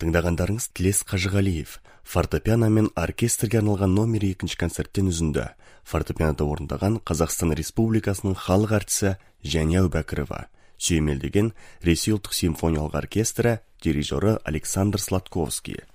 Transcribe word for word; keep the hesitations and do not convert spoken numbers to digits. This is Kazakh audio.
Тыңдағандарыңыз Тілес Қажығалиев, фортепиано мен оркестрге арналған номер екінші концерттен үзінді. Фортепианода орындаған Қазақстан Республикасының халық әртісі Жәния Әубәкірова, сүйемелдеген Ресей ұлттық симфониялық оркестрі, дирижері Александр Сладковский.